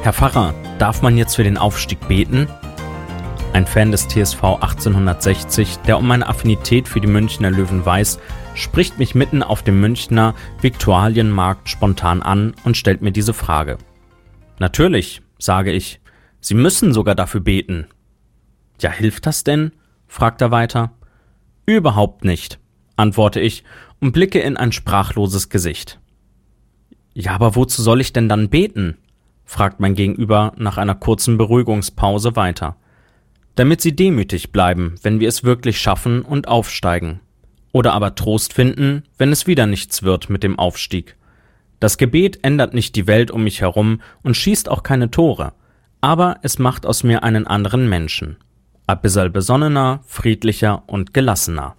Herr Pfarrer, darf man jetzt für den Aufstieg beten? Ein Fan des TSV 1860, der um meine Affinität für die Münchner Löwen weiß, spricht mich mitten auf dem Münchner Viktualienmarkt spontan an und stellt mir diese Frage. Natürlich, sage ich. Sie müssen sogar dafür beten. Ja, hilft das denn? Fragt er weiter. Überhaupt nicht, antworte ich und blicke in ein sprachloses Gesicht. Ja, aber wozu soll ich denn dann beten? Fragt mein Gegenüber nach einer kurzen Beruhigungspause weiter. Damit sie demütig bleiben, wenn wir es wirklich schaffen und aufsteigen. Oder aber Trost finden, wenn es wieder nichts wird mit dem Aufstieg. Das Gebet ändert nicht die Welt um mich herum und schießt auch keine Tore, aber es macht aus mir einen anderen Menschen. Ein bisschen besonnener, friedlicher und gelassener.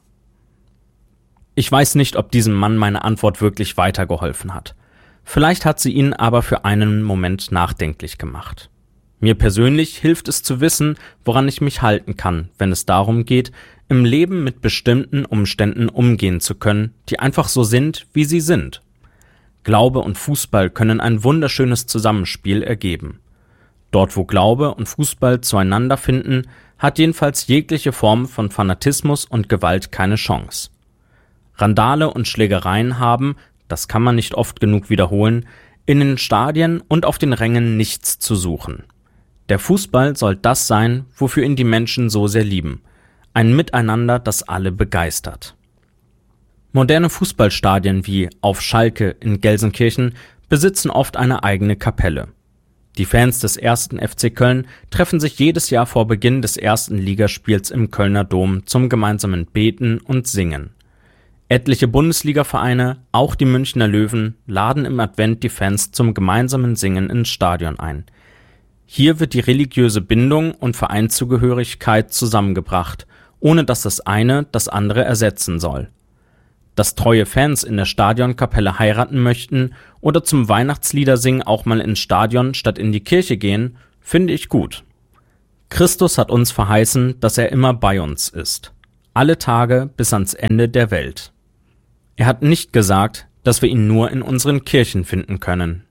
Ich weiß nicht, ob diesem Mann meine Antwort wirklich weitergeholfen hat. Vielleicht hat sie ihn aber für einen Moment nachdenklich gemacht. Mir persönlich hilft es zu wissen, woran ich mich halten kann, wenn es darum geht, im Leben mit bestimmten Umständen umgehen zu können, die einfach so sind, wie sie sind. Glaube und Fußball können ein wunderschönes Zusammenspiel ergeben. Dort, wo Glaube und Fußball zueinander finden, hat jedenfalls jegliche Form von Fanatismus und Gewalt keine Chance. Randale und Schlägereien haben, das kann man nicht oft genug wiederholen, in den Stadien und auf den Rängen nichts zu suchen. Der Fußball soll das sein, wofür ihn die Menschen so sehr lieben. Ein Miteinander, das alle begeistert. Moderne Fußballstadien wie auf Schalke in Gelsenkirchen besitzen oft eine eigene Kapelle. Die Fans des 1. FC Köln treffen sich jedes Jahr vor Beginn des ersten Ligaspiels im Kölner Dom zum gemeinsamen Beten und Singen. Etliche Bundesliga-Vereine, auch die Münchner Löwen, laden im Advent die Fans zum gemeinsamen Singen ins Stadion ein. Hier wird die religiöse Bindung und Vereinszugehörigkeit zusammengebracht, ohne dass das eine das andere ersetzen soll. Dass treue Fans in der Stadionkapelle heiraten möchten oder zum Weihnachtsliedersingen auch mal ins Stadion statt in die Kirche gehen, finde ich gut. Christus hat uns verheißen, dass er immer bei uns ist. Alle Tage bis ans Ende der Welt. Er hat nicht gesagt, dass wir ihn nur in unseren Kirchen finden können.